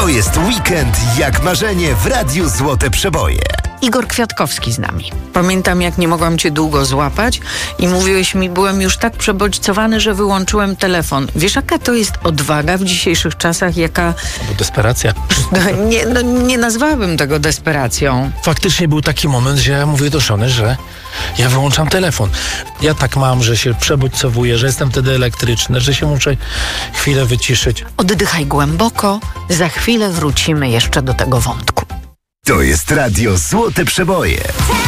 To jest weekend jak marzenie w Radiu Złote Przeboje. Igor Kwiatkowski z nami. Pamiętam, jak nie mogłam cię długo złapać i mówiłeś mi, byłem już tak przebodźcowany, że wyłączyłem telefon. Wiesz, jaka to jest odwaga w dzisiejszych czasach, jaka... Bo desperacja. Nie nazwałabym tego desperacją. Faktycznie był taki moment, że ja mówię do żony, że ja wyłączam telefon. Ja tak mam, że się przebodźcowuję, że jestem wtedy elektryczny, że się muszę chwilę wyciszyć. Oddychaj głęboko, za chwilę wrócimy jeszcze do tego wątku. To jest Radio Złote Przeboje.